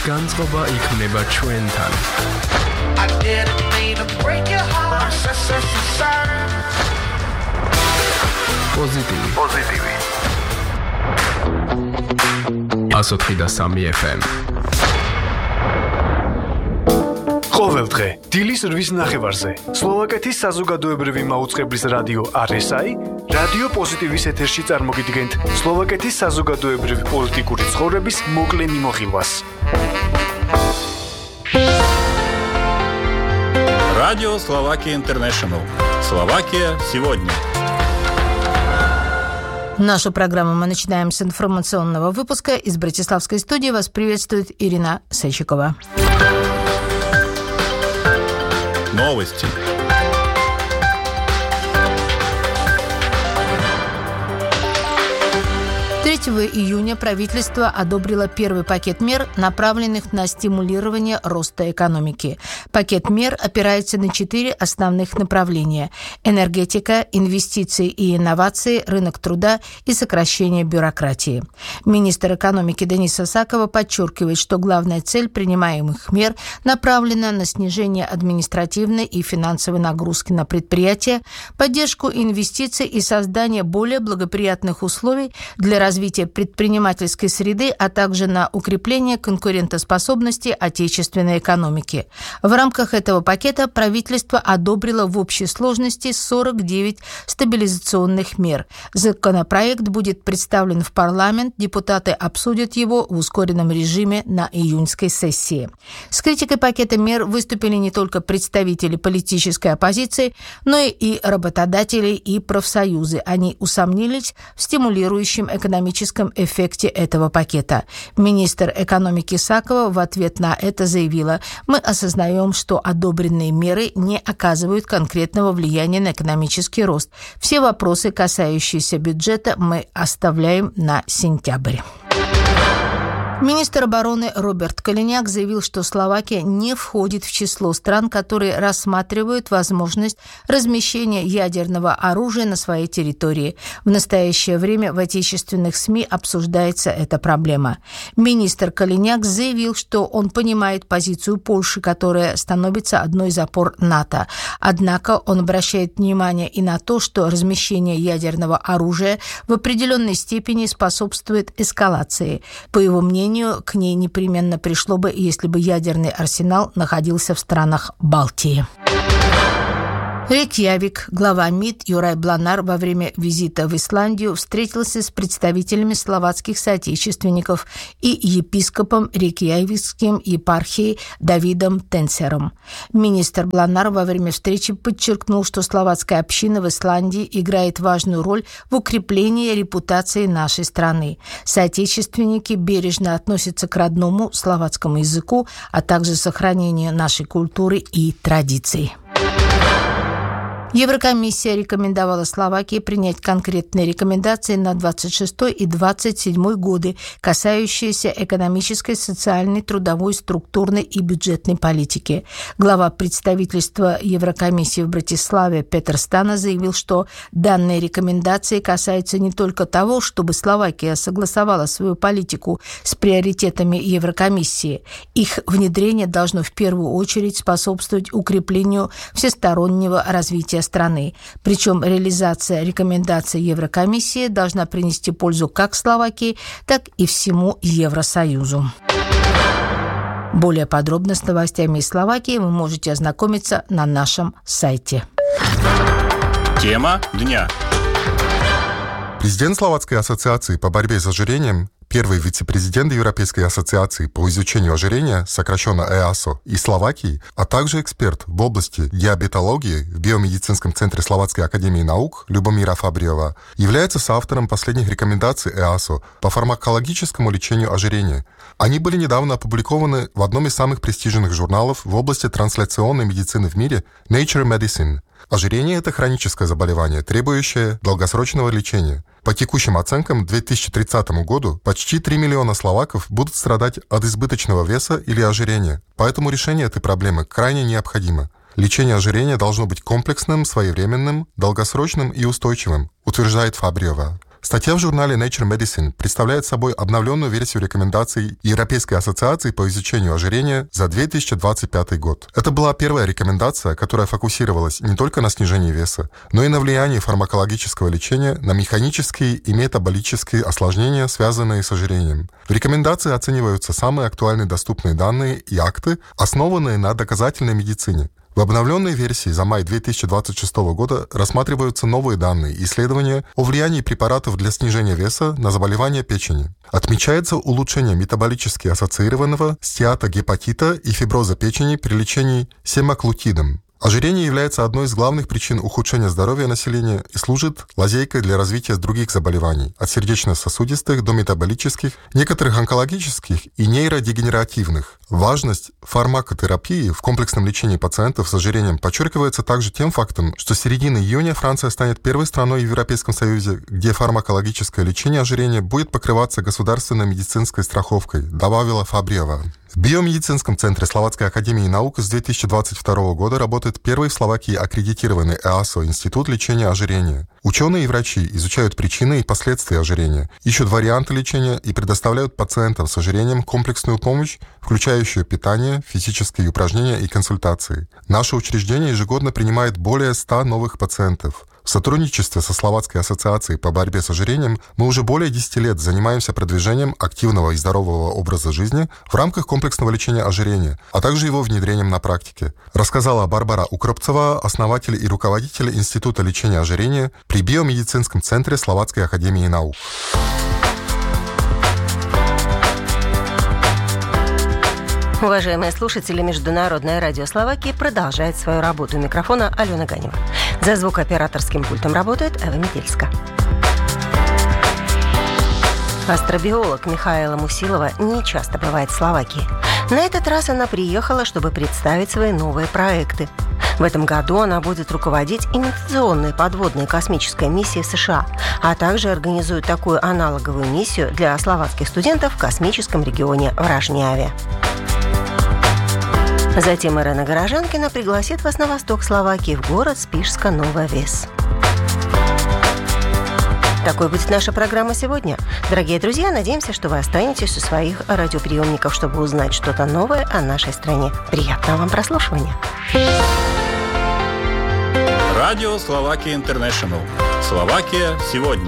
განწყობა იქმნება ჩვენთან. I didn't mean to break your heart. Pozitívi. 103 FM. ყოველდღე დილის 8-ის ნახევარზე სლოვაკეთის საზოგადოებრივი მაუწყებლის რადიო RSI, რადიო პოზიტივის ეთერში წარმოგიდგენთ სლოვაკეთის საზოგადოებრივი პოლიტიკური ცხოვრების მოკლე მიმოხილვას. Радио Словакия Интернешнл. Словакия сегодня. Нашу программу мы начинаем с информационного выпуска. Из Братиславской студии вас приветствует Ирина Сечикова. Новости. 3 июня правительство одобрило первый пакет мер, направленных на стимулирование роста экономики. Пакет мер опирается на 4 основных направления: энергетика, инвестиции и инновации, рынок труда и сокращение бюрократии. Министр экономики Денис Асакова подчеркивает, что главная цель принимаемых мер направлена на снижение административной и финансовой нагрузки на предприятия, поддержку инвестиций и создание более благоприятных условий для развития предпринимательской среды, а также на укрепление конкурентоспособности отечественной экономики. В рамках этого пакета правительство одобрило в общей сложности 49 стабилизационных мер. Законопроект будет представлен в парламент, депутаты обсудят его в ускоренном режиме на июньской сессии. С критикой пакета мер выступили не только представители политической оппозиции, но и работодатели и профсоюзы. Они усомнились в стимулирующем экономическом эффекте этого пакета. Министр экономики Сакова в ответ на это заявила: «Мы осознаем, что одобренные меры не оказывают конкретного влияния на экономический рост. Все вопросы, касающиеся бюджета, мы оставляем на сентябрь». Министр обороны Роберт Калиняк заявил, что Словакия не входит в число стран, которые рассматривают возможность размещения ядерного оружия на своей территории. В настоящее время в отечественных СМИ обсуждается эта проблема. Министр Калиняк заявил, что он понимает позицию Польши, которая становится одной из опор НАТО. Однако он обращает внимание и на то, что размещение ядерного оружия в определенной степени способствует эскалации. По его мнению, к ней непременно пришло бы, если бы ядерный арсенал находился в странах Балтии. Рейкьявик, глава МИД Юрай Бланар во время визита в Исландию встретился с представителями словацких соотечественников и епископом Рейкьявикским епархии Давидом Тенцером. Министр Бланар во время встречи подчеркнул, что словацкая община в Исландии играет важную роль в укреплении репутации нашей страны. Соотечественники бережно относятся к родному словацкому языку, а также сохранению нашей культуры и традиций. Еврокомиссия рекомендовала Словакии принять конкретные рекомендации на 26 и 27 годы, касающиеся экономической, социальной, трудовой, структурной и бюджетной политики. Глава представительства Еврокомиссии в Братиславе Петр Стана заявил, что данные рекомендации касаются не только того, чтобы Словакия согласовала свою политику с приоритетами Еврокомиссии. Их внедрение должно в первую очередь способствовать укреплению всестороннего развития страны. Причем реализация рекомендаций Еврокомиссии должна принести пользу как Словакии, так и всему Евросоюзу. Более подробно с новостями из Словакии вы можете ознакомиться на нашем сайте. Тема дня. Президент Словацкой ассоциации по борьбе с ожирением, первый вице-президент Европейской ассоциации по изучению ожирения, сокращенно ЕАСО, и Словакии, а также эксперт в области диабетологии в биомедицинском центре Словацкой академии наук Любомира Фабриева, является соавтором последних рекомендаций ЕАСО по фармакологическому лечению ожирения. Они были недавно опубликованы в одном из самых престижных журналов в области трансляционной медицины в мире Nature Medicine. Ожирение – это хроническое заболевание, требующее долгосрочного лечения. По текущим оценкам, к 2030 году почти 3 миллиона словаков будут страдать от избыточного веса или ожирения, поэтому решение этой проблемы крайне необходимо. Лечение ожирения должно быть комплексным, своевременным, долгосрочным и устойчивым, утверждает Фабриева. Статья в журнале Nature Medicine представляет собой обновленную версию рекомендаций Европейской ассоциации по изучению ожирения за 2025 год. Это была первая рекомендация, которая фокусировалась не только на снижении веса, но и на влиянии фармакологического лечения на механические и метаболические осложнения, связанные с ожирением. В рекомендации оцениваются самые актуальные доступные данные и акты, основанные на доказательной медицине. В обновленной версии за май 2026 года рассматриваются новые данные и исследования о влиянии препаратов для снижения веса на заболевания печени. Отмечается улучшение метаболически ассоциированного стеатогепатита и фиброза печени при лечении семаглутидом. Ожирение является одной из главных причин ухудшения здоровья населения и служит лазейкой для развития других заболеваний, от сердечно-сосудистых до метаболических, некоторых онкологических и нейродегенеративных. Важность фармакотерапии в комплексном лечении пациентов с ожирением подчеркивается также тем фактом, что с середины июня Франция станет первой страной в Европейском Союзе, где фармакологическое лечение ожирения будет покрываться государственной медицинской страховкой, добавила Фабриева. В биомедицинском центре Словацкой академии наук с 2022 года работает первый в Словакии аккредитированный ЭАСО институт лечения ожирения. Ученые и врачи изучают причины и последствия ожирения, ищут варианты лечения и предоставляют пациентам с ожирением комплексную помощь, включающую питание, физические упражнения и консультации. Наше учреждение ежегодно принимает более 100 новых пациентов. В сотрудничестве со Словацкой ассоциацией по борьбе с ожирением мы уже более 10 лет занимаемся продвижением активного и здорового образа жизни в рамках комплексного лечения ожирения, а также его внедрением на практике, рассказала Барбара Укропцева, основатель и руководитель Института лечения ожирения при биомедицинском центре Словацкой академии наук. Уважаемые слушатели, Международное радио Словакии продолжает свою работу. У микрофона Алена Ганева. За звукооператорским пультом работает Эва Метельска. Астробиолог Михаила Мусилова не часто бывает в Словакии. На этот раз она приехала, чтобы представить свои новые проекты. В этом году она будет руководить имитационной подводной космической миссией США, а также организует такую аналоговую миссию для словацких студентов в космическом регионе Вражняве. Затем Ирена Горожанкина пригласит вас на восток Словакии, в город Спишска Нова Вес. Такой будет наша программа сегодня. Дорогие друзья, надеемся, что вы останетесь у своих радиоприемников, чтобы узнать что-то новое о нашей стране. Приятного вам прослушивания. Радио Словакия Интернешнл. Словакия сегодня.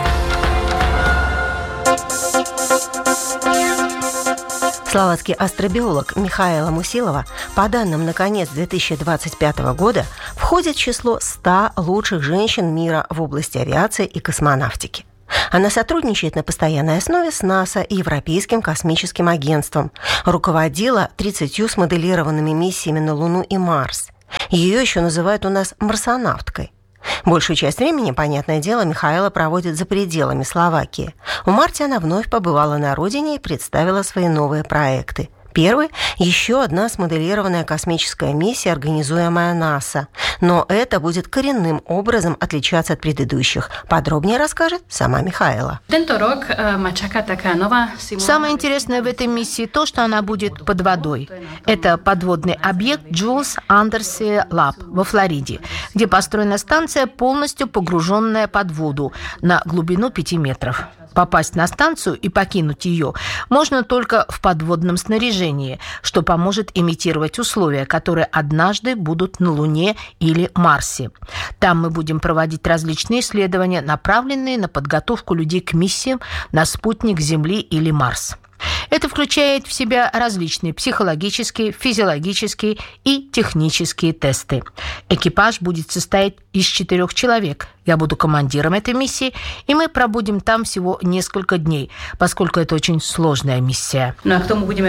Словацкий астробиолог Михаила Мусилова, по данным на конец 2025 года, входит в число 100 лучших женщин мира в области авиации и космонавтики. Она сотрудничает на постоянной основе с НАСА и Европейским космическим агентством, руководила 30 смоделированными миссиями на Луну и Марс. Ее еще называют у нас марсонавткой. Большую часть времени, понятное дело, Михаила проводит за пределами Словакии. В марте она вновь побывала на родине и представила свои новые проекты. Первый – еще одна смоделированная космическая миссия, организуемая НАСА. Но это будет коренным образом отличаться от предыдущих. Подробнее расскажет сама Михаила. Самое интересное в этой миссии то, что она будет под водой. Это подводный объект Jules Undersea Lab во Флориде, где построена станция, полностью погруженная под воду на глубину 5 метров. Попасть на станцию и покинуть ее можно только в подводном снаряжении, что поможет имитировать условия, которые однажды будут на Луне или Марсе. Там мы будем проводить различные исследования, направленные на подготовку людей к миссиям на спутник Земли или Марс. Это включает в себя различные психологические, физиологические и технические тесты. Экипаж будет состоять из 4 человек. Я буду командиром этой миссии, и мы пробудем там всего несколько дней, поскольку это очень сложная миссия. Мы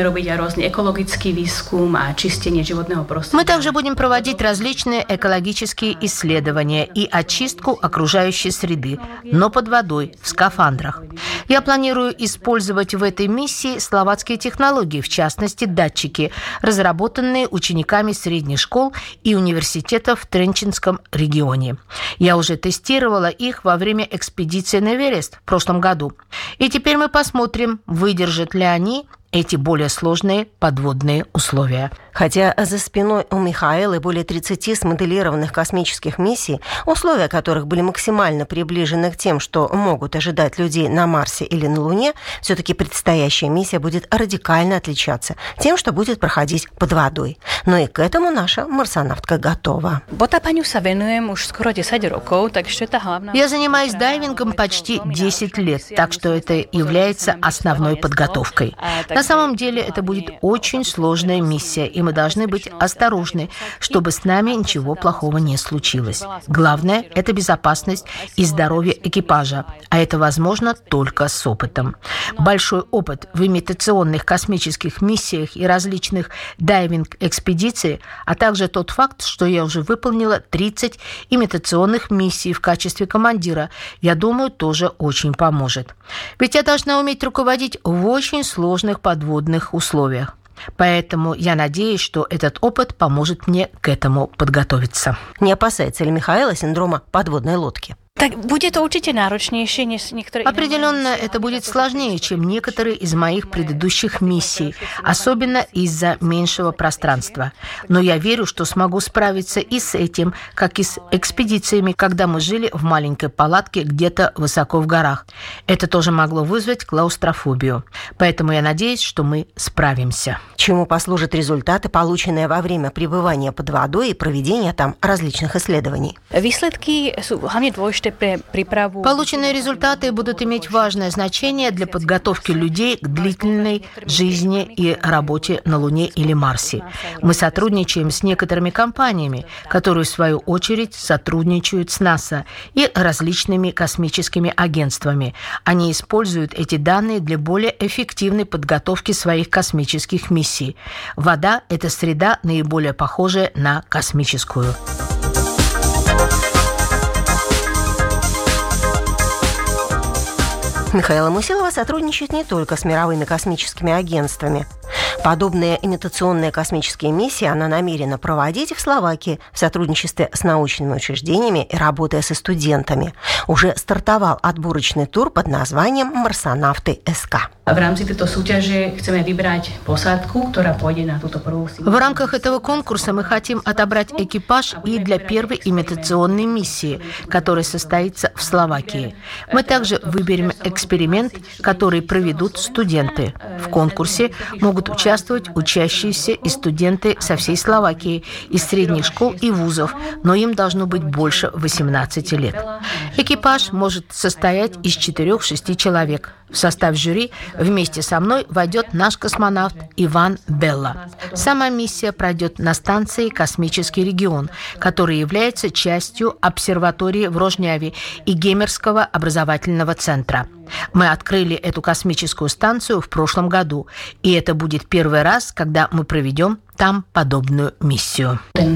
также будем проводить различные экологические исследования и очистку окружающей среды, но под водой, в скафандрах. Я планирую использовать в этой миссии словацкие технологии, в частности, датчики, разработанные учениками средних школ и университетов в Тренчинском регионе. Я уже тестировала их во время экспедиции на Эверест в прошлом году. И теперь мы посмотрим, выдержат ли они эти более сложные подводные условия. Хотя за спиной у Михаэлы более 30 смоделированных космических миссий, условия которых были максимально приближены к тем, что могут ожидать людей на Марсе или на Луне, все-таки предстоящая миссия будет радикально отличаться тем, что будет проходить под водой. Но и к этому наша марсонавтка готова. Я занимаюсь дайвингом почти 10 лет, так что это является основной подготовкой. На самом деле это будет очень сложная миссия, и мы должны быть осторожны, чтобы с нами ничего плохого не случилось. Главное – это безопасность и здоровье экипажа, а это возможно только с опытом. Большой опыт в имитационных космических миссиях и различных дайвинг-экспедиций, а также тот факт, что я уже выполнила 30 имитационных миссий в качестве командира, я думаю, тоже очень поможет. Ведь я должна уметь руководить в очень сложных подводных условиях. Поэтому я надеюсь, что этот опыт поможет мне к этому подготовиться. Не опасается ли Михаэла синдрома подводной лодки? Определенно, это будет сложнее, чем некоторые из моих предыдущих миссий, особенно из-за меньшего пространства. Но я верю, что смогу справиться и с этим, как и с экспедициями, когда мы жили в маленькой палатке где-то высоко в горах. Это тоже могло вызвать клаустрофобию. Поэтому я надеюсь, что мы справимся. Чему послужат результаты, полученные во время пребывания под водой и проведения там различных исследований? Полученные результаты будут иметь важное значение для подготовки людей к длительной жизни и работе на Луне или Марсе. Мы сотрудничаем с некоторыми компаниями, которые, в свою очередь, сотрудничают с НАСА и различными космическими агентствами. Они используют эти данные для более эффективной подготовки своих космических миссий. Вода – это среда, наиболее похожая на космическую. Михаэла Мусилова сотрудничает не только с мировыми космическими агентствами. Подобные имитационные космические миссии она намерена проводить в Словакии в сотрудничестве с научными учреждениями и работая со студентами. Уже стартовал отборочный тур под названием «Марсонавты СК». В рамках этого конкурса мы хотим отобрать экипаж и для первой имитационной миссии, которая состоится в Словакии. Мы также выберем эксперимент, который проведут студенты. В конкурсе могут участвовать учащиеся и студенты со всей Словакии, из средних школ и вузов, но им должно быть больше 18 лет. Экипаж может состоять из 4-6 человек. В состав жюри вместе со мной войдет наш космонавт Иван Белла. Сама миссия пройдет на станции «Космический регион», который является частью обсерватории в Рожняве и Гемерского образовательного центра. Мы открыли эту космическую станцию в прошлом году, и это будет первый раз, когда мы проведем там подобную миссию.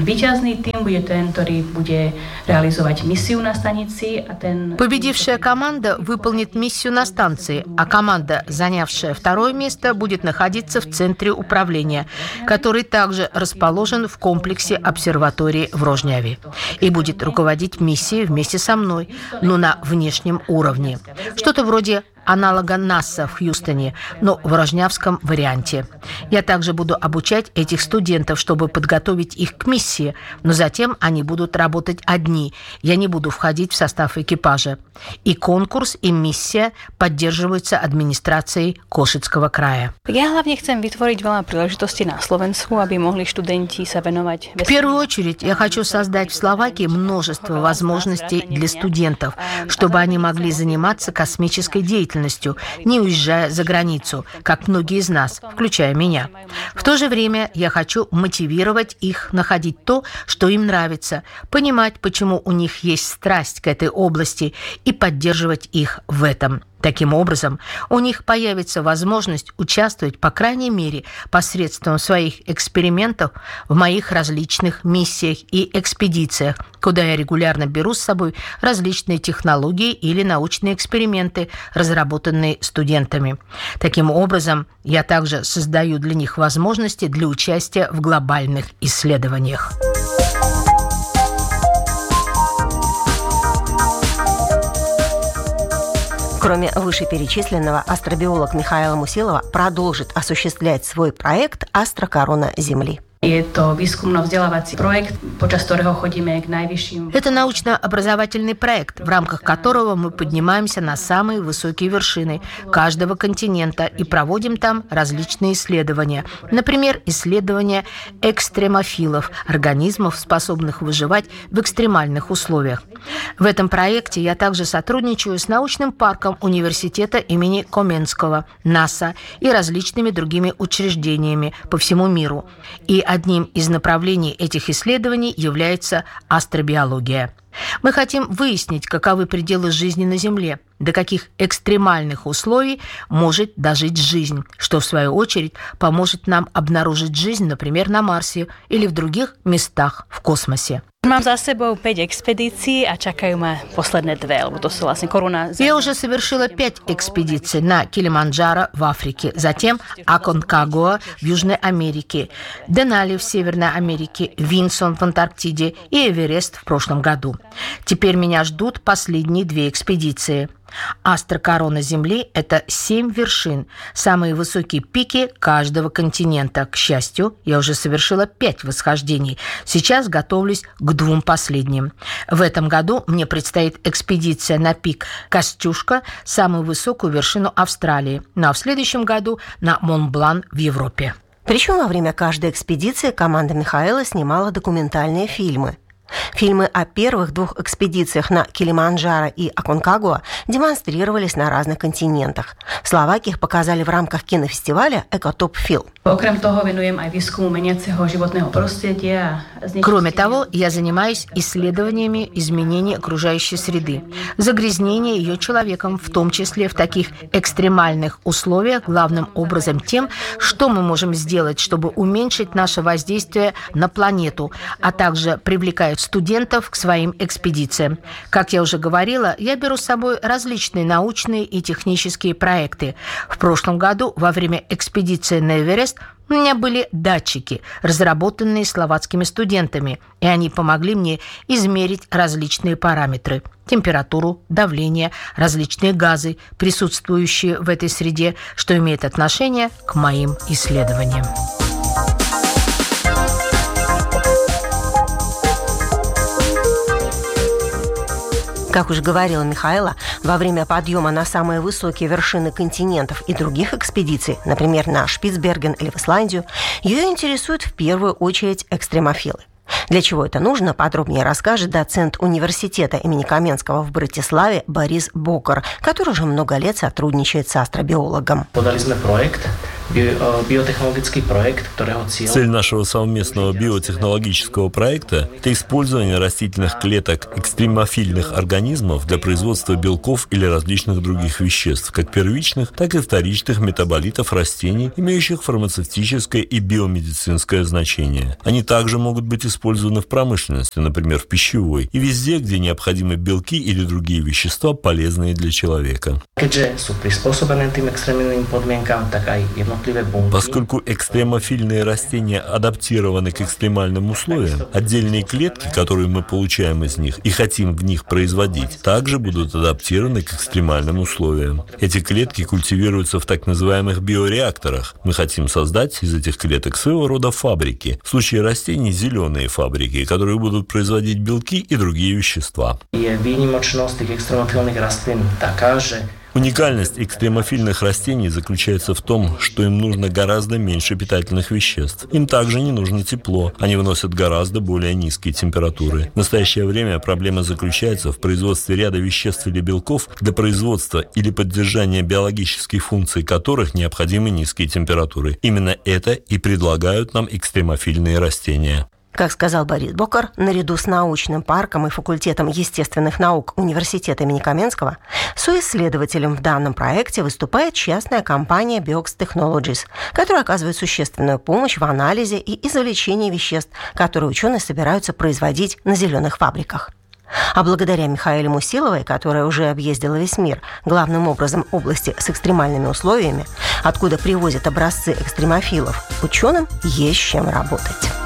Победившая команда выполнит миссию на станции, а команда, занявшая второе место, будет находиться в центре управления, который также расположен в комплексе обсерватории в Рожняве, и будет руководить миссией вместе со мной, но на внешнем уровне. Что-то вроде аналога НАСА в Хьюстоне, но в рожнявском варианте. Я также буду обучать этих студентов, чтобы подготовить их к миссии, но затем они будут работать одни. Я не буду входить в состав экипажа. И конкурс, и миссия поддерживаются администрацией Кошицкого края. Я главне chcem vytvoriť veľa príležitostí na Slovensku, aby mohli študenti sa venovať. В первую очередь я хочу создать в Словакии множество возможностей для студентов, чтобы они могли заниматься космической деятельностью, не уезжая за границу, как многие из нас, включая меня. В то же время я хочу мотивировать их находить то, что им нравится, понимать, почему у них есть страсть к этой области, и поддерживать их в этом. Таким образом, у них появится возможность участвовать, по крайней мере, посредством своих экспериментов в моих различных миссиях и экспедициях, куда я регулярно беру с собой различные технологии или научные эксперименты, разработанные студентами. Таким образом, я также создаю для них возможности для участия в глобальных исследованиях. Кроме вышеперечисленного, астробиолог Михаэла Мусилова продолжит осуществлять свой проект «Астрокорона Земли». Это výskumno-vzdelávací projekt, počas ktorého chodíme k najvyšším. Это научно-образовательный проект, в рамках которого мы поднимаемся на самые высокие вершины каждого континента и проводим там различные исследования. Например, исследования экстремофилов, организмов, способных выживать в экстремальных условиях. В этом проекте я также сотрудничаю с научным парком университета имени Коменского, НАСА и различными другими учреждениями по всему миру. И одним из направлений этих исследований является астробиология. Мы хотим выяснить, каковы пределы жизни на Земле, до каких экстремальных условий может дожить жизнь, что, в свою очередь, поможет нам обнаружить жизнь, например, на Марсе или в других местах в космосе. Mám za sebou 5 expedícií a čakajú ma posledné 2, lebo to sú vlastne koruna. Я уже совершила 5 экспедиций на Килиманджаро в Африке, затем Аконкагуа в Южной Америке, Денали в Северной Америке, Винсон в Антарктиде и Эверест в прошлом году. Теперь меня ждут последние 2 экспедиции. Астрокорона Земли – это 7 вершин, самые высокие пики каждого континента. К счастью, я уже совершила 5 восхождений. Сейчас готовлюсь к 2 последним. В этом году мне предстоит экспедиция на пик Костюшка, самую высокую вершину Австралии, ну а в следующем году на Монблан в Европе. Причем во время каждой экспедиции команда Михаила снимала документальные фильмы. Фильмы о первых 2 экспедициях на Килиманджаро и Аконкагуа демонстрировались на разных континентах. В Словакии их показали в рамках кинофестиваля «Экотоп-Фил». Кроме того, я занимаюсь исследованиями изменения окружающей среды, загрязнения ее человеком, в том числе в таких экстремальных условиях, главным образом тем, что мы можем сделать, чтобы уменьшить наше воздействие на планету, а также привлекаю студентов к своим экспедициям. Как я уже говорила, я беру с собой различные научные и технические проекты. В прошлом году во время экспедиции на Эверест у меня были датчики, разработанные словацкими студентами, и они помогли мне измерить различные параметры – температуру, давление, различные газы, присутствующие в этой среде, что имеет отношение к моим исследованиям. Как уже говорила Михаила, во время подъема на самые высокие вершины континентов и других экспедиций, например, на Шпицберген или в Исландию, ее интересуют в первую очередь экстремофилы. Для чего это нужно, подробнее расскажет доцент университета имени Каменского в Братиславе Борис Бокар, который уже много лет сотрудничает с астробиологом. Подали мы проект, биотехнологический проект, которого цель... Цель нашего совместного биотехнологического проекта – это использование растительных клеток экстремофильных организмов для производства белков или различных других веществ, как первичных, так и вторичных метаболитов растений, имеющих фармацевтическое и биомедицинское значение. Они также могут быть использованы в промышленности, например, в пищевой, и везде, где необходимы белки или другие вещества, полезные для человека. Поскольку экстремофильные растения адаптированы к экстремальным условиям, отдельные клетки, которые мы получаем из них и хотим в них производить, также будут адаптированы к экстремальным условиям. Эти клетки культивируются в так называемых биореакторах. Мы хотим создать из этих клеток своего рода фабрики. В случае растений – зеленые фабрики, которые будут производить белки и другие вещества. Уникальность экстремофильных растений заключается в том, что им нужно гораздо меньше питательных веществ. Им также не нужно тепло. Они выносят гораздо более низкие температуры. В настоящее время проблема заключается в производстве ряда веществ или белков, для производства или поддержания биологических функций которых необходимы низкие температуры. Именно это и предлагают нам экстремофильные растения. Как сказал Борис Бокар, наряду с научным парком и факультетом естественных наук Университета имени Каменского, соисследователем в данном проекте выступает частная компания Biox Technologies, которая оказывает существенную помощь в анализе и извлечении веществ, которые ученые собираются производить на зеленых фабриках. А благодаря Михаиле Мусиловой, которая уже объездила весь мир, главным образом области с экстремальными условиями, откуда привозят образцы экстремофилов, ученым есть с чем работать.